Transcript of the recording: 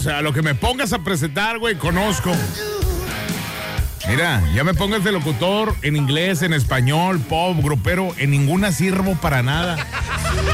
o sea, lo que me pongas a presentar, güey, conozco. Mira, ya me pongas de locutor en inglés, en español, pop, grupero, en ninguna sirvo para nada.